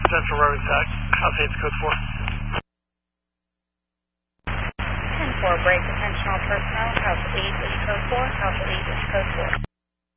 Central Road Tech, House 8 code 4. 10-4, break attention all personnel, House 8 is code 4, House 8 is code 4.